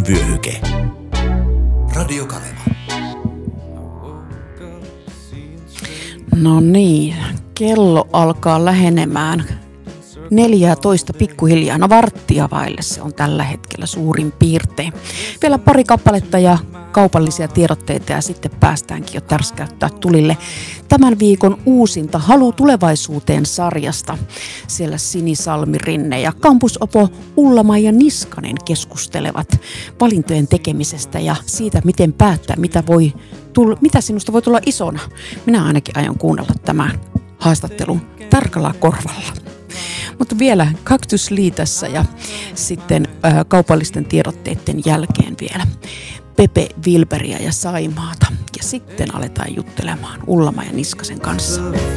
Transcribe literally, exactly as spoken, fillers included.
vyöhyke. Radio Kaleva. No niin, kello alkaa lähenemään neljätoista pikkuhiljaa. No varttia vaille se on tällä hetkellä suurin piirtein. Vielä pari kappaletta ja kaupallisia tiedotteita ja sitten päästäänkin jo tärskäyttää tulille tämän viikon uusinta Halu tulevaisuuteen -sarjasta. Siellä Sini Salmi-Rinne ja kampusopo Ulla-Maija Niskanen keskustelevat valintojen tekemisestä ja siitä, miten päättää, mitä, voi tulla, mitä sinusta voi tulla isona. Minä ainakin aion kuunnella tämän haastattelun tarkalla korvalla. Mutta vielä Cactus Lee tässä ja sitten ää, kaupallisten tiedotteiden jälkeen vielä Pepe Wilberiä ja Saimaata. Ja sitten aletaan juttelemaan Ulla-Maija Niskasen kanssa.